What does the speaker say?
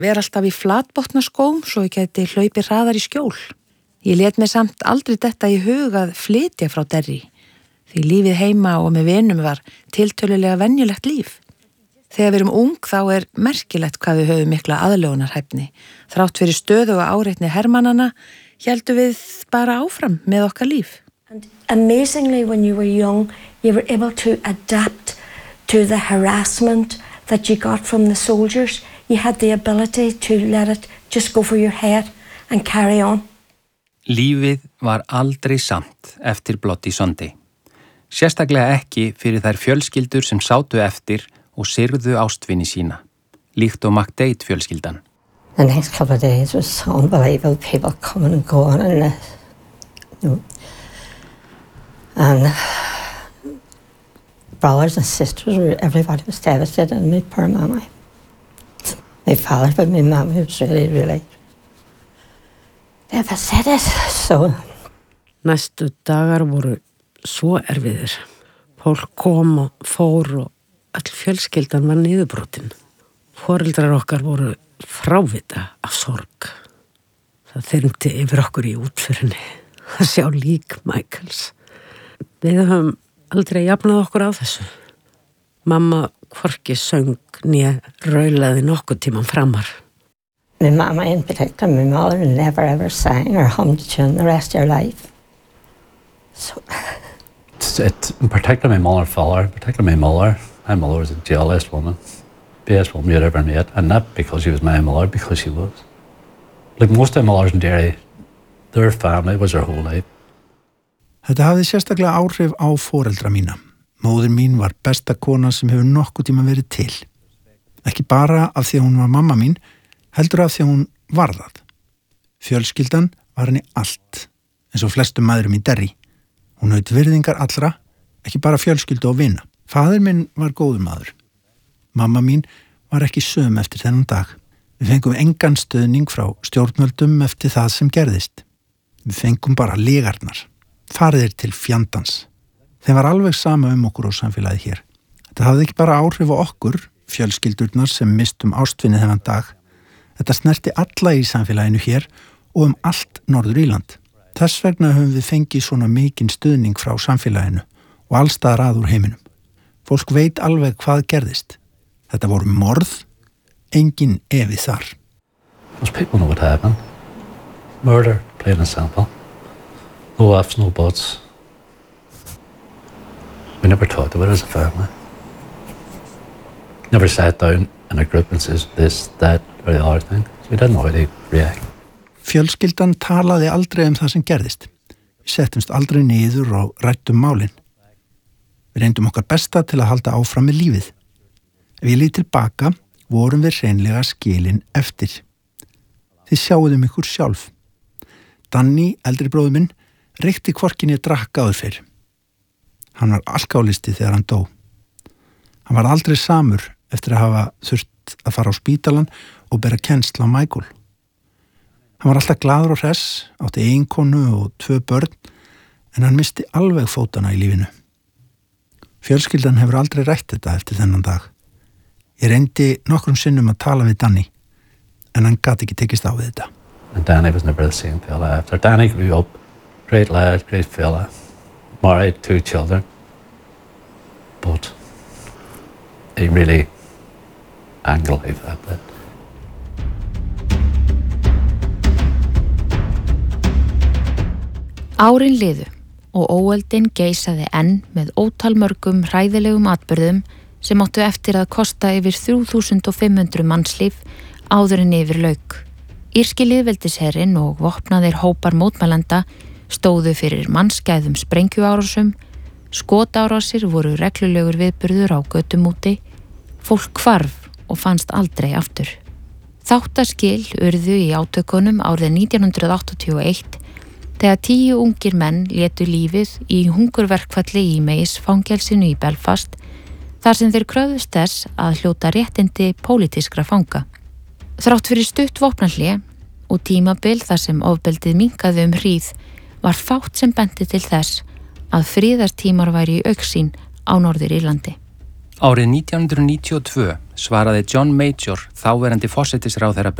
vera alltaf í flatbotnaskóm svo ég gæti hlaupið hraðar í skjól. Ég lét mig samt aldrei detta í hug að flytja frá Derry, því lífið heima og með vinum var tiltölulega venjulegt líf. Þegar við erum ung þá merkilegt hvað við höfum mikla aðlögunarhæfni. Þrátt fyrir stöðu og áreitni hermannana héldum við bara áfram með okkar líf. And amazingly, when you were young, you were able to adapt to the harassment that you got from the soldiers. You had the ability to let it just go for your head and carry on. Lífið var aldrei samt eftir Bloody Sunday. Sérstaklega ekki fyrir þær fjölskyldur sem sátu eftir og syrgðu ástvini sína, líkt og McDade fjölskyldan. The next couple of days was unbelievable, people coming and going and brothers and sisters, everybody was devastated, and my poor mama. My father, but my mama was really devastated, so. Næstu dagar voru svo erfiðir. Fólk kom og fór og all fjölskyldan var niðurbrotin. Foreldrar okkar voru frávita af sorg. Það þyrmdi yfir okkur í útförinni að sjá lík Michaels. Við höfum aldrei jafnað okkur á þessu. Mamma hvorki söng né raulaði nokkuð tíman framar. My mama in particular, my mother never ever sang or hummed a tune the rest of her life. So. It's in particular my mother and father, particularly my mother. My mother was a jealous woman, best woman you'd ever met, and not because she was my mother, because she was. Like most of the mothers in Derry, their family was their whole life. Þetta hafði sérstaklega áhrif á foreldra mína. Móðir mín var besta kona sem hefur nokkuð tíma verið til. Ekki bara af því að hún var mamma mín, heldur af því að hún var það. Fjölskyldan var henni allt, eins og flestum maðurum í Derry. Hún naut virðingar allra, ekki bara fjölskyldu og vina. Faðir minn var góður maður. Mamma mín var ekki söm eftir þennan dag. Við fengum engan stöðning frá stjórnvöldum eftir það sem gerðist. Við fengum bara legarnar. Farið til fjandans. Þeim var alveg sama okkur og samfélagið hér. Þetta hafði ekki bara áhrif á okkur, fjölskyldurnar sem mistum ástvinni þennan dag. Þetta snerti alla í samfélaginu hér og allt Norður Írland. Þess vegna höfum við fengið svona mikinn stuðning frá samfélaginu og allstaðar að úr heiminum. Fólk veit alveg hvað gerðist. Þetta voru morð, engin efi þar. Most people know what happened. Murder, plain and simple. No ifs, no buts. We never talked about it as a family. Never sat down in a group and says this, that, or the other thing. So we didn't know how to react. Fjölskyldan talaði aldrei það sem gerðist. Við settumst aldrei niður og rættum málin. Við reyndum okkar besta til að halda áfram með lífið. Ef ég lít tilbaka, vorum við hreinlega skilin eftir. Þið sjáuðum ykkur sjálf. Danny, eldri bróður minn, reykti hvorki né drakk áður fyrr. Hann var alkohólisti þegar hann dó. Hann var aldrei samur eftir að hafa þurft að fara á spítalan og bera kennsl á Michael. Hann var alltaf glaður og hress, átti eiginkonu og 2 börn, en hann misti alveg fótana í lífinu. Fjölskyldan hefur aldrei rætt þetta eftir þennan dag. Ég reyndi nokkrum sinnum að tala við Danny, en hann gat ekki tekist á við þetta. And Danny was never the same fella after. Danny grew up, great lad, great fella, married, 2 children, but he really angled life a bit. Árin liðu og óöldin geisaði enn með ótalmörgum hræðilegum atburðum sem áttu eftir að kosta yfir 3500 mannslíf áður en yfir lauk. Írski lýðveldisherinn og vopnaðir hópar mótmælenda stóðu fyrir mannskæðum sprengjuárásum, skotárásir voru reglulegur viðburður á götum úti, fólk hvarf og fannst aldrei aftur. Þáttaskil urðu í átökunum árið 1981 þegar 10 ungir menn létu lífið í hungurverkfalli í Maze-fangelsinu í Belfast, þar sem þeir kröfðust þess að hljóta réttindi pólitískra fanga. Þrátt fyrir stutt vopnahlé og tímabil þar sem ofbeldið minnkaði hríð, var fátt sem benti til þess að friðartímar væri í augsýn á Norður Írlandi. Árið 1992 svaraði John Major, þáverandi forsætisráðherra